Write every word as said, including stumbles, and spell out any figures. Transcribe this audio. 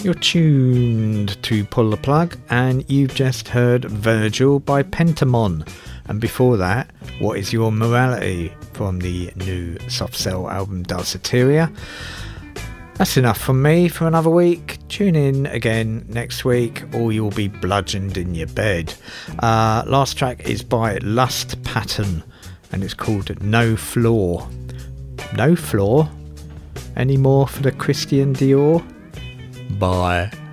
You're tuned to Pull the Plug, and you've just heard Virgil by Pentamon. And before that, What Is Your Morality from the new Soft Cell album Dalsateria. That's enough from me for another week. Tune in again next week or you'll be bludgeoned in your bed. Uh, last track is by Lust Pattern and it's called No Floor. No floor? Any more for the Christian Dior? Bye.